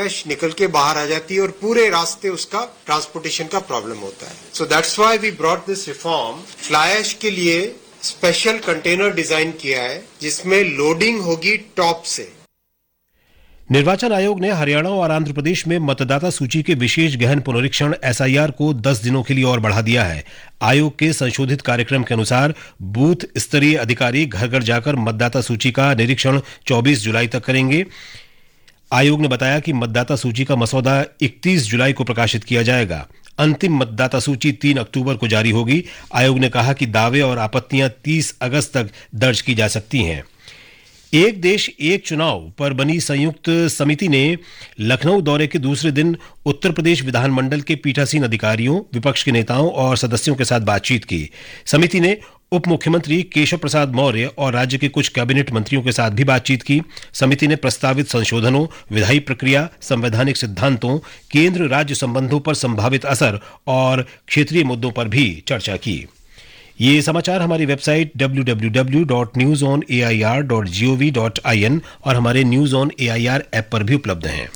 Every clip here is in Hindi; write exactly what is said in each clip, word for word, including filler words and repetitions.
ऐश निकल के बाहर आ जाती है और पूरे रास्ते उसका ट्रांसपोर्टेशन का प्रॉब्लम होता है. So that's why we brought this reform. Fly ash के लिए स्पेशल कंटेनर डिजाइन किया है जिसमें लोडिंग होगी टॉप से. निर्वाचन आयोग ने हरियाणा और आंध्र प्रदेश में मतदाता सूची के विशेष गहन पुनरीक्षण एस आई आर को दस दिनों के लिए और बढ़ा दिया है. आयोग के संशोधित कार्यक्रम के अनुसार बूथ स्तरीय अधिकारी घर घर जाकर मतदाता सूची का निरीक्षण चौबीस जुलाई तक करेंगे. आयोग ने बताया कि मतदाता सूची का मसौदा इकतीस जुलाई को प्रकाशित किया जाएगा. अंतिम मतदाता सूची तीन अक्टूबर को जारी होगी. आयोग ने कहा कि दावे और आपत्तियां तीस अगस्त तक दर्ज की जा सकती हैं. एक देश एक चुनाव पर बनी संयुक्त समिति ने लखनऊ दौरे के दूसरे दिन उत्तर प्रदेश विधानमंडल के पीठासीन अधिकारियों, विपक्ष के नेताओं और सदस्यों के साथ बातचीत की. समिति ने उप मुख्यमंत्री केशव प्रसाद मौर्य और राज्य के कुछ कैबिनेट मंत्रियों के साथ भी बातचीत की. समिति ने प्रस्तावित संशोधनों, विधायी प्रक्रिया, संवैधानिक सिद्धांतों, केंद्र राज्य संबंधों पर संभावित असर और क्षेत्रीय मुद्दों पर भी चर्चा की. ये समाचार हमारी website W W W dot news on A I R dot G O V dot I N और हमारे news on A I R app पर भी उपलब्ध हैं.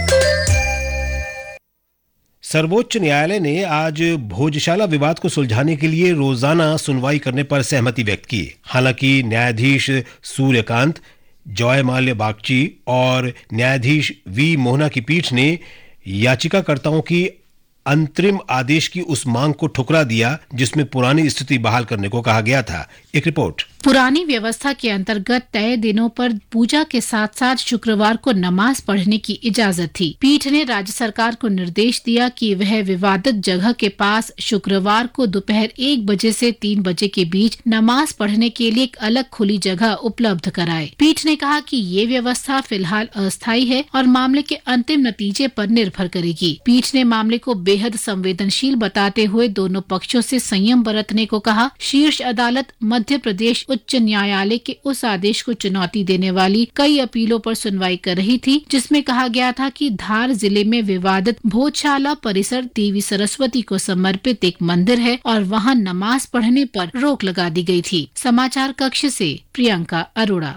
सर्वोच्च न्यायालय ने आज भोजशाला विवाद को सुलझाने के लिए रोजाना सुनवाई करने पर सहमति व्यक्त की. हालांकि न्यायाधीश सूर्यकांत, जॉयमाल्य बागची और न्यायाधीश वी मोहना की पीठ ने याचिकाकर्ताओं की अंतरिम आदेश की उस मांग को ठुकरा दिया जिसमें पुरानी स्थिति बहाल करने को कहा गया था. एक रिपोर्ट. पुरानी व्यवस्था के अंतर्गत तय दिनों पर पूजा के साथ साथ शुक्रवार को नमाज पढ़ने की इजाजत थी. पीठ ने राज्य सरकार को निर्देश दिया कि वह विवादित जगह के पास शुक्रवार को दोपहर एक बजे से तीन बजे के बीच नमाज पढ़ने के लिए एक अलग खुली जगह उपलब्ध कराए. पीठ ने कहा कि ये व्यवस्था फिलहाल अस्थायी है और मामले के अंतिम नतीजे पर निर्भर करेगी. पीठ ने मामले को बेहद संवेदनशील बताते हुए दोनों पक्षों से संयम बरतने को कहा. शीर्ष अदालत मध्य प्रदेश उच्च न्यायालय के उस आदेश को चुनौती देने वाली कई अपीलों पर सुनवाई कर रही थी जिसमें कहा गया था कि धार जिले में विवादित भोजशाला परिसर देवी सरस्वती को समर्पित एक मंदिर है और वहां नमाज पढ़ने पर रोक लगा दी गई थी. समाचार कक्ष से प्रियंका अरोड़ा.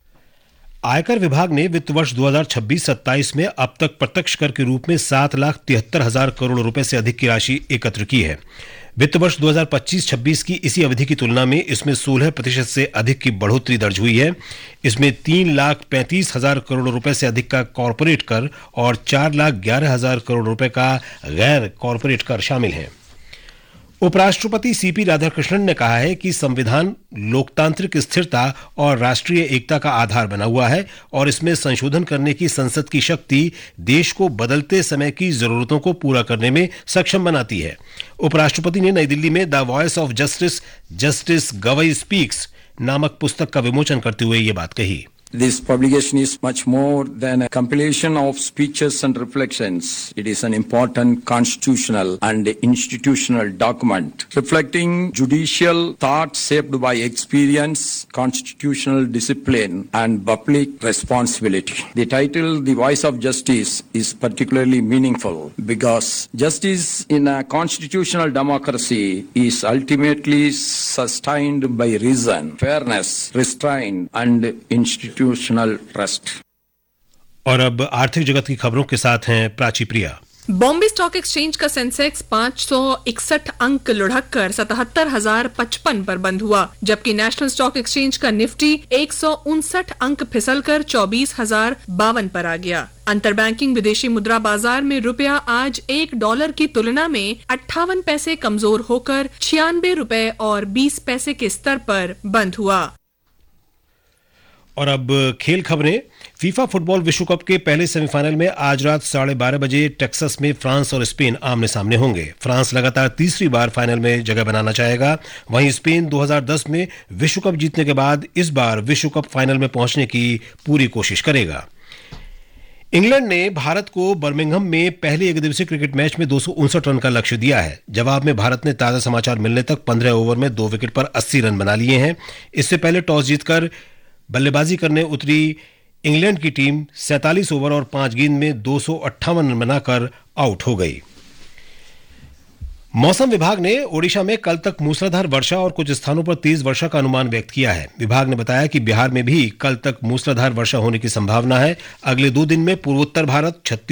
आयकर विभाग ने वित्त वर्ष दो हज़ार छब्बीस सत्ताईस में अब तक प्रत्यक्ष कर के रूप में सात लाख तिहत्तर हजार करोड़ रुपए से अधिक की राशि एकत्र की है. वित्त वर्ष दो हज़ार पच्चीस छब्बीस की इसी अवधि की तुलना में इसमें सोलह प्रतिशत से अधिक की बढ़ोतरी दर्ज हुई है. इसमें तीन लाख पैंतीस हजार करोड़ रुपए से अधिक का कॉरपोरेट कर और चार लाख ग्यारह हजार करोड़ रुपए का गैर कॉरपोरेट कर शामिल है. उपराष्ट्रपति सीपी राधाकृष्णन ने कहा है कि संविधान लोकतांत्रिक स्थिरता और राष्ट्रीय एकता का आधार बना हुआ है और इसमें संशोधन करने की संसद की शक्ति देश को बदलते समय की जरूरतों को पूरा करने में सक्षम बनाती है. उपराष्ट्रपति ने नई दिल्ली में the voice of justice justice Gavai speaks नामक पुस्तक का विमोचन करते हुए ये बात कही. This publication is much more than a compilation of speeches and reflections. It is an important constitutional and institutional document reflecting judicial thought shaped by experience, constitutional discipline, and public responsibility. The title, The Voice of Justice, is particularly meaningful because justice in a constitutional democracy is ultimately sustained by reason, fairness, restraint, and institutional trust. और अब आर्थिक जगत की खबरों के साथ हैं प्राची प्रिया. बॉम्बे स्टॉक एक्सचेंज का सेंसेक्स पाँच सौ इकसठ अंक लुढ़ककर सतहत्तर हजार पचपन पर बंद हुआ, जबकि नेशनल स्टॉक एक्सचेंज का निफ्टी एक सौ उनसठ अंक फिसलकर चौबीस हजार बावन पर आ गया. अंतर बैंकिंग विदेशी मुद्रा बाजार में रुपया आज एक डॉलर की तुलना में अट्ठावन पैसे कमजोर होकर छियानबे रुपए और बीस पैसे के स्तर पर बंद हुआ. और अब खेल खबरें. फीफा फुटबॉल विश्व कप के पहले सेमीफाइनल में आज रात साढ़े बारह बजे टेक्सास में फ्रांस और स्पेन आमने सामने होंगे. फ्रांस लगातार तीसरी बार फाइनल में जगह बनाना चाहेगा. वहीं स्पेन दो हज़ार दस में विश्व कप जीतने के बाद इस बार विश्व कप फाइनल में पहुंचने की पूरी कोशिश करेगा. इंग्लैंड ने भारत को बर्मिंघम में पहले एक दिवसीय क्रिकेट मैच में दो सौ उनसठ रन का लक्ष्य दिया है. जवाब में भारत ने ताजा समाचार मिलने तक पंद्रह ओवर में दो विकेट पर अस्सी रन बना लिए हैं. इससे पहले टॉस जीतकर बल्लेबाजी करने उतरी इंग्लैंड की टीम सैंतालीस ओवर और पांच गेंद में दो सौ अट्ठावन रन बनाकर आउट हो गई. मौसम विभाग ने ओडिशा में कल तक मूसलाधार वर्षा और कुछ स्थानों पर तेज वर्षा का अनुमान व्यक्त किया है. विभाग ने बताया कि बिहार में भी कल तक मूसलाधार वर्षा होने की संभावना है. अगले दो दिन में पूर्वोत्तर भारत, छत्तीसगढ़